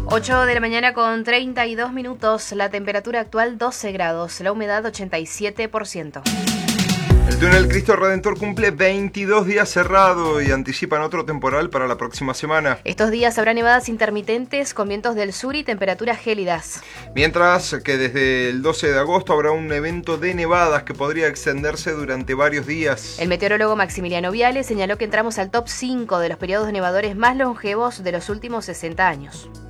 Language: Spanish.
8 de la mañana con 32 minutos, la temperatura actual 12 grados, la humedad 87%. El túnel Cristo Redentor cumple 22 días cerrado y anticipan otro temporal para la próxima semana. Estos días habrá nevadas intermitentes con vientos del sur y temperaturas gélidas. Mientras que desde el 12 de agosto habrá un evento de nevadas que podría extenderse durante varios días. El meteorólogo Maximiliano Viale señaló que entramos al top 5 de los periodos nevadores más longevos de los últimos 60 años.